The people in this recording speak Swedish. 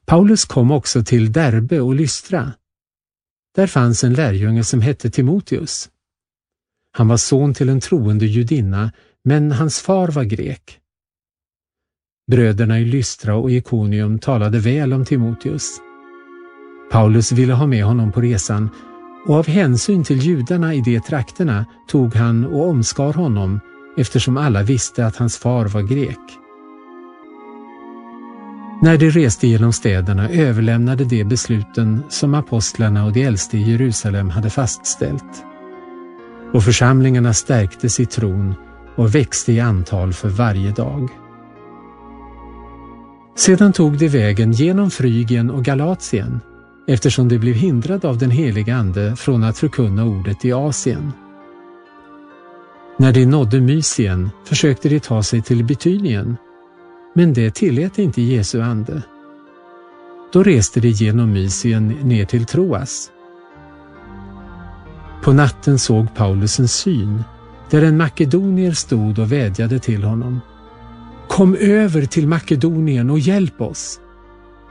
Paulus kom också till Derbe och Lystra. Där fanns en lärjunge som hette Timoteus. Han var son till en troende judinna, men hans far var grek. Bröderna i Lystra och Ikonium talade väl om Timoteus. Paulus ville ha med honom på resan, och av hänsyn till judarna i de trakterna tog han och omskar honom, eftersom alla visste att hans far var grek. När de reste genom städerna överlämnade de besluten som apostlarna och de äldste i Jerusalem hade fastställt. Och församlingarna stärktes i tron och växte i antal för varje dag. Sedan tog de vägen genom Frygien och Galatien, eftersom de blev hindrade av den heliga ande från att förkunna ordet i Asien. När de nådde Mysien försökte de ta sig till Bitynien, men det tillät inte Jesu ande. Då reste de genom Mysien ner till Troas. På natten såg Paulus en syn, där en makedonier stod och vädjade till honom. Kom över till Makedonien och hjälp oss.